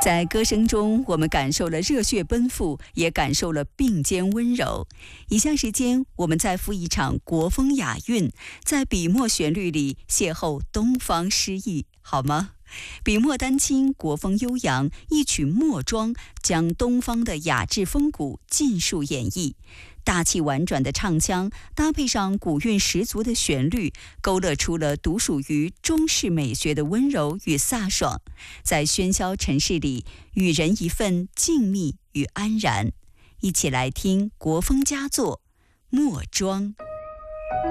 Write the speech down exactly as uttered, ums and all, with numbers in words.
在歌声中，我们感受了热血奔赴，也感受了并肩温柔。以下时间，我们再赴一场国风雅韵，在笔墨旋律里邂逅东方诗意，好吗？笔墨丹青，国风悠扬，一曲《墨庄》将东方的雅致风骨尽数演绎。大气婉转的唱腔搭配上古韵十足的旋律，勾勒出了独属于中式美学的温柔与飒爽，在喧嚣尘世里予人一份静谧与安然。一起来听国风佳作《墨庄》。